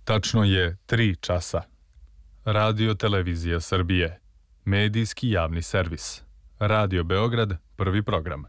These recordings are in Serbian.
Tačno je 3 časa. Radio Televizija Srbije. Medijski javni servis. Radio Beograd, prvi program.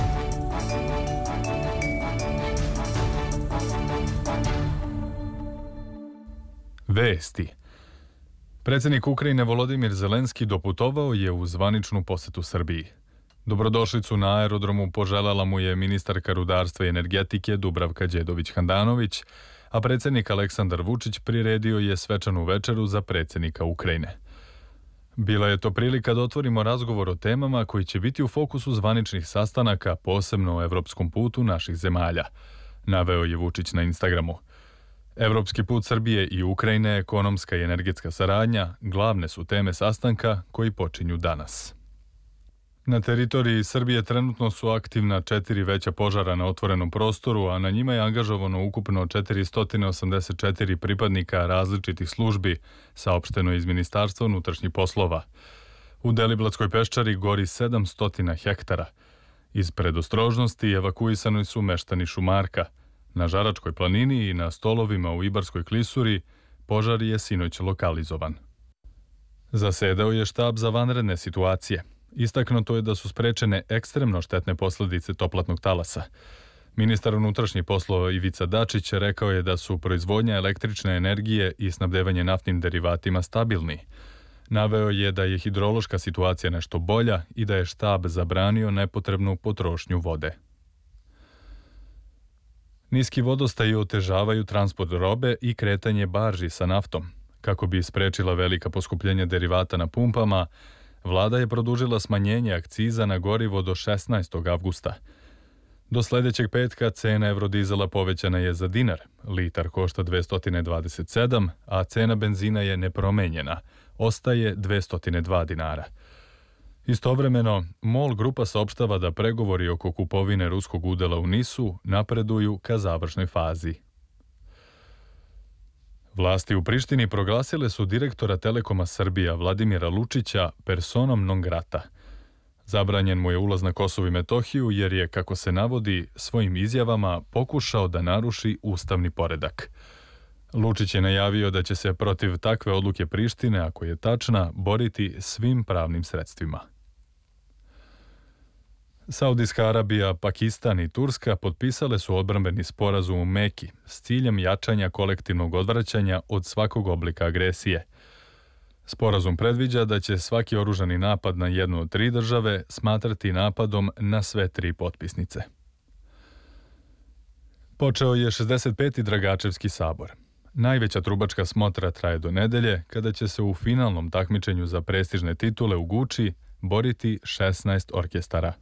Vesti. Predsjednik Ukrajine Volodimir Zelenski doputovao je u zvaničnu posetu Srbiji. Dobrodošlicu na aerodromu poželjela mu je ministarka rudarstva i energetike Dubravka Đedović-Handanović, a predsjednik Aleksandar Vučić priredio je svečanu večeru za predsjednika Ukrajine. Bila je to prilika da otvorimo razgovor o temama koji će biti u fokusu zvaničnih sastanaka, posebno o evropskom putu naših zemalja, naveo je Vučić na Instagramu. Evropski put Srbije i Ukrajine, ekonomska i energetska saradnja glavne su teme sastanka koji počinju danas. Na teritoriji Srbije trenutno su aktivna 4 veća požara na otvorenom prostoru, a na njima je angažovano ukupno 484 pripadnika različitih službi, saopšteno iz Ministarstva unutrašnjih poslova. U Deliblatskoj peščari gori 700 hektara. Iz predostrožnosti evakuisani su meštani Šumarka. Na Žaračkoj planini i na Stolovima u Ibarskoj klisuri požar je sinoć lokalizovan. Zasedao je štab za vanredne situacije. Istaknuto je da su sprečene ekstremno štetne posljedice toplatnog talasa. Ministar unutrašnjih poslova Ivica Dačić rekao je da su proizvodnja električne energije i snabdevanje naftnim derivatima stabilni. Naveo je da je hidrološka situacija nešto bolja i da je štab zabranio nepotrebnu potrošnju vode. Niski vodostaji otežavaju transport robe i kretanje barži sa naftom. Kako bi sprečila velika poskupljenja derivata na pumpama, Vlada je produžila smanjenje akciza na gorivo do 16. avgusta. Do sljedećeg petka cena eurodizela povećana je za dinar. Litar košta 227, a cena benzina je nepromenjena. Ostaje 202 dinara. Istovremeno, MOL grupa saopštava da pregovori oko kupovine ruskog udela u NIS-u napreduju ka završnoj fazi. Vlasti u Prištini proglasile su direktora Telekoma Srbija Vladimira Lučića personom non grata. Zabranjen mu je ulaz na Kosovo i Metohiju jer je, kako se navodi, svojim izjavama pokušao da naruši ustavni poredak. Lučić je najavio da će se protiv takve odluke Prištine, ako je tačna, boriti svim pravnim sredstvima. Saudijska Arabija, Pakistan i Turska potpisale su odbrambeni sporazum u Meki s ciljem jačanja kolektivnog odvraćanja od svakog oblika agresije. Sporazum predviđa da će svaki oružani napad na jednu od 3 države smatrati napadom na sve 3 potpisnice. Počeo je 65. Dragačevski sabor. Najveća trubačka smotra traje do nedelje, kada će se u finalnom takmičenju za prestižne titule u Guči boriti 16 orkestara.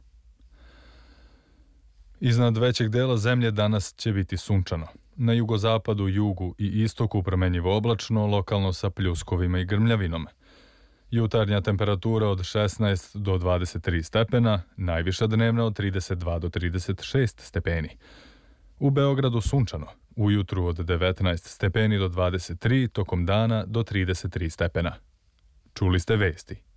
Iznad većeg dela zemlje danas će biti sunčano. Na jugozapadu, jugu i istoku promenjivo oblačno, lokalno sa pljuskovima i grmljavinom. Jutarnja temperatura od 16 do 23 stepena, najviša dnevna od 32 do 36 stepeni. U Beogradu sunčano, ujutru od 19 stepeni do 23, tokom dana do 33 stepena. Čuli ste vesti.